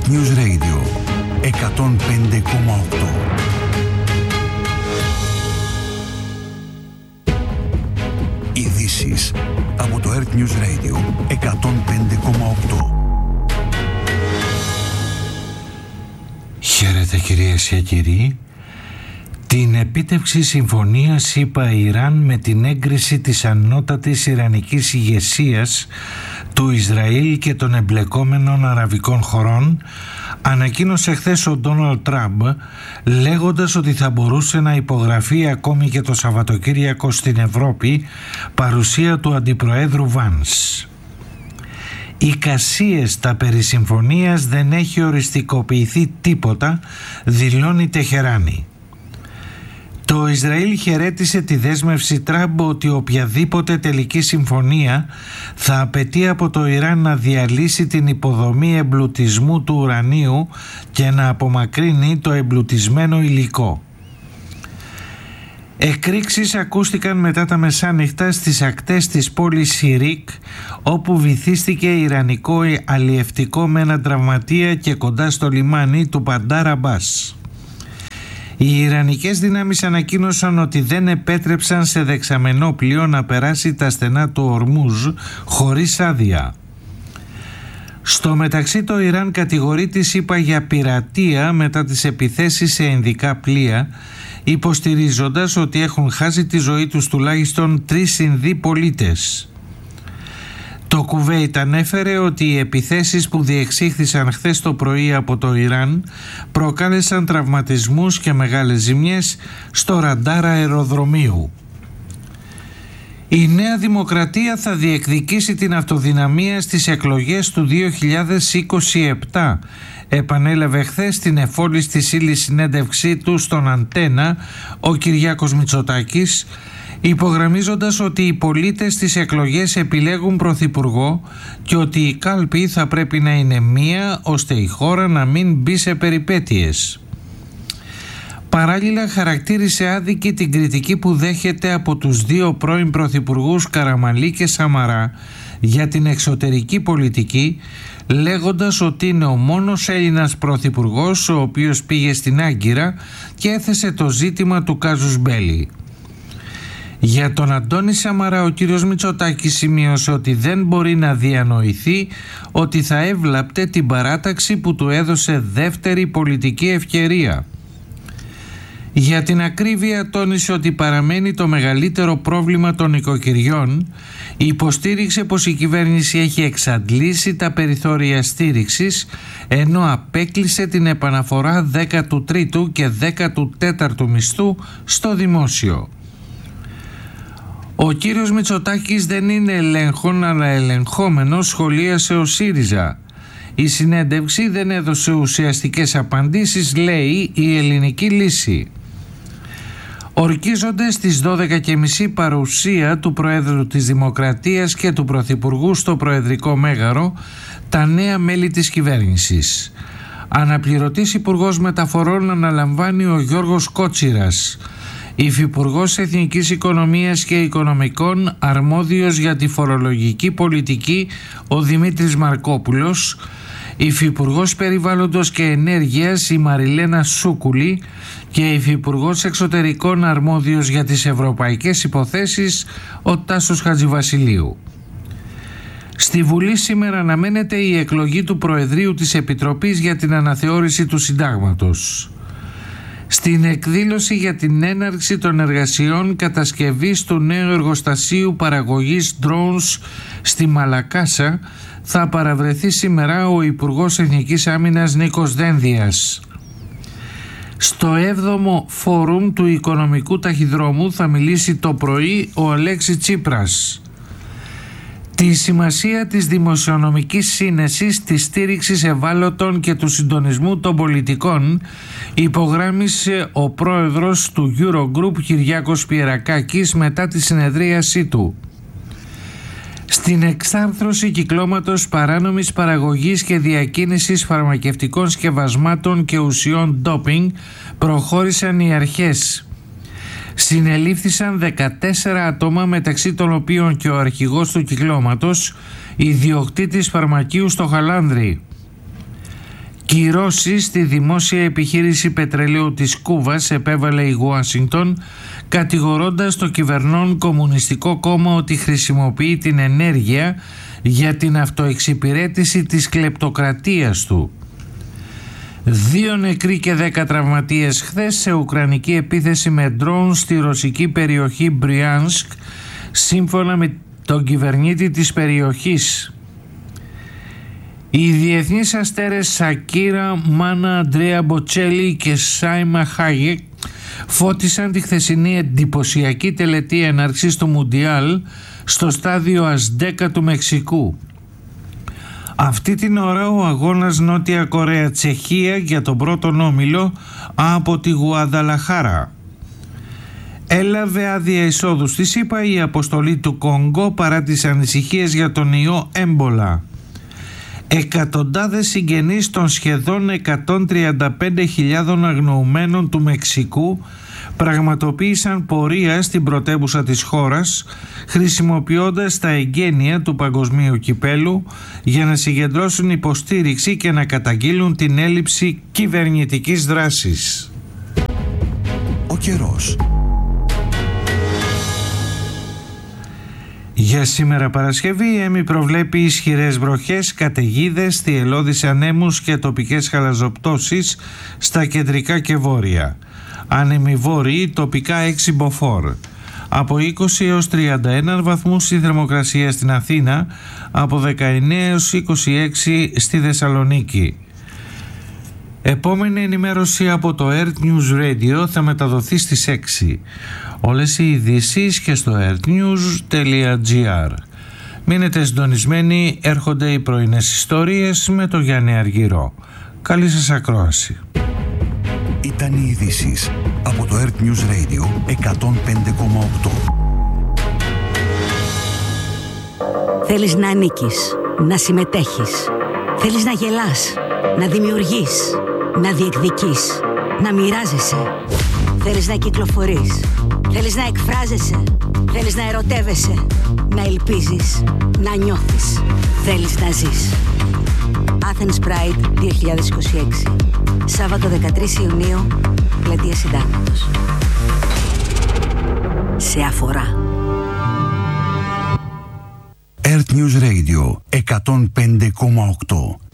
News Radio 105,8. Ειδήσεις από το Earth News Radio 105,8. Χαίρετε κυρίες και κύριοι. Την επίτευξη συμφωνίας ΗΠΑ-Ιράν με την έγκριση της ανώτατης ιρανικής ηγεσίας του Ισραήλ και των εμπλεκόμενων αραβικών χωρών ανακοίνωσε χθες ο Ντόναλντ Τραμπ, λέγοντας ότι θα μπορούσε να υπογραφεί ακόμη και το Σαββατοκύριακο στην Ευρώπη παρουσία του Αντιπροέδρου Βάνς. Οι κασίες τα περί συμφωνίας δεν έχει οριστικοποιηθεί τίποτα, δηλώνει Τεχεράνη. Το Ισραήλ χαιρέτησε τη δέσμευση Τραμπ ότι οποιαδήποτε τελική συμφωνία θα απαιτεί από το Ιράν να διαλύσει την υποδομή εμπλουτισμού του ουρανίου και να απομακρύνει το εμπλουτισμένο υλικό. Εκρήξεις ακούστηκαν μετά τα μεσάνυχτα στις ακτές της πόλης Σιρίκ, όπου βυθίστηκε ιρανικό αλλιευτικό με έναν τραυματία και κοντά στο λιμάνι του Μπαντάρ Αμπάς. Οι Ιρανικές δυνάμεις ανακοίνωσαν ότι δεν επέτρεψαν σε δεξαμενό πλοίο να περάσει τα στενά του Ορμούζ χωρίς άδεια. Στο μεταξύ το Ιράν κατηγορεί τη ΗΠΑ για πειρατεία μετά τις επιθέσεις σε ινδικά πλοία, υποστηρίζοντας ότι έχουν χάσει τη ζωή τους τουλάχιστον 3 Ινδοί πολίτες. Το Κουβέιτ ανέφερε ότι οι επιθέσεις που διεξήχθησαν χθες το πρωί από το Ιράν προκάλεσαν τραυματισμούς και μεγάλες ζημιές στο ραντάρ αεροδρομίου. Η Νέα Δημοκρατία θα διεκδικήσει την αυτοδυναμία στις εκλογές του 2027, επανέλαβε χθες στην εφόλιστη ύλη συνέντευξή του στον Αντένα ο Κυριάκος Μητσοτάκης, υπογραμμίζοντας ότι οι πολίτες στις εκλογές επιλέγουν πρωθυπουργό και ότι η κάλπη θα πρέπει να είναι μία ώστε η χώρα να μην μπει σε περιπέτειες. Παράλληλα χαρακτήρισε άδικη την κριτική που δέχεται από τους 2 πρώην πρωθυπουργούς Καραμανλή και Σαμαρά για την εξωτερική πολιτική, λέγοντας ότι είναι ο μόνος Έλληνας πρωθυπουργός ο οποίος πήγε στην Άγκυρα και έθεσε το ζήτημα του κάζους μπέλι. Για τον Αντώνη Σαμαρά ο κύριος Μητσοτάκης σημείωσε ότι δεν μπορεί να διανοηθεί ότι θα έβλαπτε την παράταξη που του έδωσε δεύτερη πολιτική ευκαιρία. Για την ακρίβεια τόνισε ότι παραμένει το μεγαλύτερο πρόβλημα των νοικοκυριών, υποστήριξε πως η κυβέρνηση έχει εξαντλήσει τα περιθώρια στήριξης, ενώ απέκλεισε την επαναφορά 13ου και 14ου μισθού στο δημόσιο. Ο κύριος Μητσοτάκης δεν είναι ελέγχον αλλά ελεγχόμενος, σχολίασε ο ΣΥΡΙΖΑ. Η συνέντευξη δεν έδωσε ουσιαστικές απαντήσεις, λέει η ελληνική λύση. Ορκίζονται στις 12.30 παρουσία του Προέδρου της Δημοκρατίας και του Πρωθυπουργού στο Προεδρικό Μέγαρο τα νέα μέλη της κυβέρνησης. Αναπληρωτής Υπουργός Μεταφορών αναλαμβάνει ο Γιώργος Κότσιρας. Υφυπουργός Εθνικής Οικονομίας και Οικονομικών, αρμόδιος για τη φορολογική πολιτική, ο Δημήτρης Μαρκόπουλος. Υφυπουργός Περιβάλλοντος και Ενέργειας, η Μαριλένα Σούκουλη, και Υφυπουργός Εξωτερικών, αρμόδιος για τις ευρωπαϊκές υποθέσεις, ο Τάσος Χατζηβασιλείου. Στη Βουλή σήμερα αναμένεται η εκλογή του Προεδρείου της Επιτροπής για την αναθεώρηση του Συντάγματος. Στην εκδήλωση για την έναρξη των εργασιών κατασκευής του νέου εργοστασίου παραγωγής drones στη Μαλακάσα θα παραβρεθεί σήμερα ο Υπουργός Εθνικής Άμυνας Νίκος Δένδιας. Στο 7ο φόρουμ του Οικονομικού Ταχυδρόμου θα μιλήσει το πρωί ο Αλέξης Τσίπρας. Τη σημασία της δημοσιονομικής σύνεσης, της στήριξης ευάλωτων και του συντονισμού των πολιτικών υπογράμμισε ο πρόεδρος του Eurogroup Κυριάκος Πιερακάκης μετά τη συνεδρίασή του. Στην εξάρθρωση κυκλώματος παράνομης παραγωγής και διακίνησης φαρμακευτικών σκευασμάτων και ουσιών ντόπινγκ προχώρησαν οι αρχές. Συνελήφθησαν 14 άτομα, μεταξύ των οποίων και ο αρχηγός του κυκλώματος, ιδιοκτήτης φαρμακείου στο Χαλάνδρι. Κυρώσεις στη δημόσια επιχείρηση πετρελαίου της Κούβας επέβαλε η Ουάσιγκτον, κατηγορώντας το κυβερνών Κομμουνιστικό Κόμμα ότι χρησιμοποιεί την ενέργεια για την αυτοεξυπηρέτηση της κλεπτοκρατίας του. 2 νεκροί και 10 τραυματίες χθες σε ουκρανική επίθεση με ντρόουν στη ρωσική περιοχή Μπριάνσκ, σύμφωνα με τον κυβερνήτη της περιοχής. Οι διεθνείς αστέρες Σακίρα, Μάνα Αντρέα Μποτσέλη και Σάιμα Χάγεκ φώτισαν τη χθεσινή εντυπωσιακή τελετή έναρξης του Μουντιάλ στο στάδιο Αζντέκα του Μεξικού. Αυτή την ώρα ο αγώνας Νότια Κορέα-Τσεχία για τον πρώτον όμιλο από τη Γουαδαλαχάρα. Έλαβε άδεια εισόδου στη ΣΥΠΑ η αποστολή του Κονγκό παρά τις ανησυχίες για τον ιό έμπολα. Εκατοντάδες συγγενείς των σχεδόν 135.000 αγνοουμένων του Μεξικού πραγματοποίησαν πορεία στην πρωτεύουσα της χώρας, χρησιμοποιώντας τα εγγένεια του παγκοσμίου κυπέλου για να συγκεντρώσουν υποστήριξη και να καταγγείλουν την έλλειψη κυβερνητικής δράσης. Ο καιρός. Για σήμερα Παρασκευή η ΕΜΗ προβλέπει ισχυρές βροχές, καταιγίδες, θυελλώδεις ανέμους και τοπικές χαλαζοπτώσεις στα κεντρικά και βόρεια. Άνεμοι βόρειοι, τοπικά 6 μποφόρ. Από 20 έως 31 βαθμούς η θερμοκρασία στην Αθήνα, από 19 έως 26 στη Θεσσαλονίκη. Επόμενη ενημέρωση από το Earth News Radio θα μεταδοθεί στις 6. Όλες οι ειδήσεις και στο earthnews.gr. Μείνετε συντονισμένοι, έρχονται οι πρωινές ιστορίες με το Γιάννη Αργυρό. Καλή σας ακρόαση. Ήταν οι ειδήσεις από το Earth News Radio 105,8. Θέλεις να ανήκεις, να συμμετέχεις. Θέλεις να γελάς, να δημιουργείς, να διεκδικείς, να μοιράζεσαι. Θέλεις να κυκλοφορείς. Θέλεις να εκφράζεσαι. Θέλεις να ερωτεύεσαι. Να ελπίζεις. Να νιώθεις. Θέλεις να ζεις. Athens Pride 2026. Σάββατο 13 Ιουνίου, Πλατεία Συντάγματος. Σε αφορά. Earth News Radio 105,8.